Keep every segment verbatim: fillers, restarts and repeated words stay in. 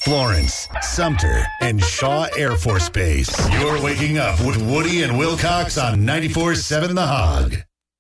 Florence, Sumter, and Shaw Air Force Base. You're waking up with Woody and Wilcox on ninety-four point seven The Hog.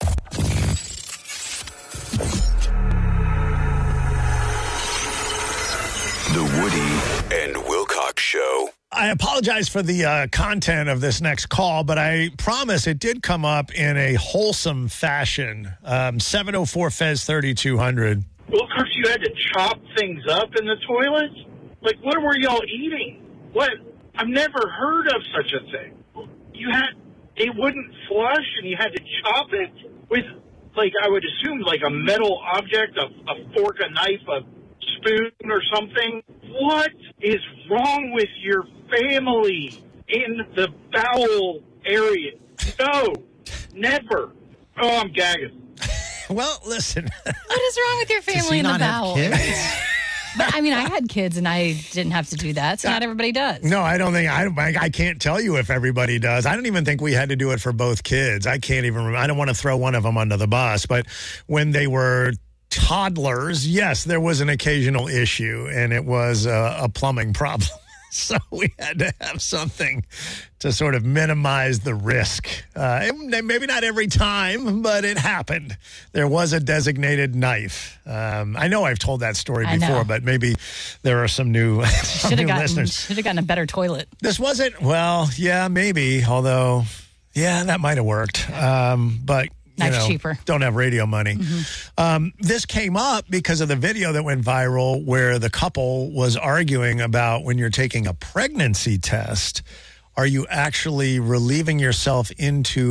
The Woody and Wilcox Show. I apologize for the uh, content of this next call, but I promise it did come up in a wholesome fashion. Um, seven oh four Fez thirty-two hundred. Well, of course, you had to chop things up in the toilet. Like, what were y'all eating? What? I've never heard of such a thing. You had, it wouldn't flush, and you had to chop it with, like, I would assume, like a metal object, a, a fork, a knife, a spoon or something. What is wrong with your family in the bowel area? No, never. Oh, I'm gagging. Well, listen. What is wrong with your family in the bowel? But, I mean, I had kids, and I didn't have to do that, so not everybody does. No, I don't think, I, I can't tell you if everybody does. I don't even think we had to do it for both kids. I can't even remember. I don't want to throw one of them under the bus, but when they were toddlers, yes, there was an occasional issue, and it was a, a plumbing problem. So we had to have something to sort of minimize the risk. Uh, it, maybe not every time, but it happened. There was a designated knife. Um, I know I've told that story before, but maybe there are some new, some new gotten, listeners. Should have gotten a better toilet. This wasn't, well, yeah, maybe, although, yeah, that might have worked. Um, but Knife's you know, cheaper. Don't have radio money. Mm-hmm. Um, this came up because of the video that went viral where the couple was arguing about when you're taking a pregnancy test, are you actually relieving yourself into